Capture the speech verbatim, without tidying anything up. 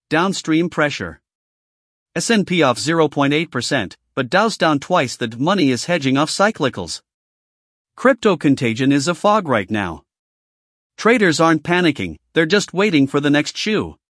downstream pressure. S and P off zero point eight percent, but Dow's down twice that. Money is hedging off cyclicals. Crypto contagion is a fog right now. Traders aren't panicking, they're just waiting for the next shoe.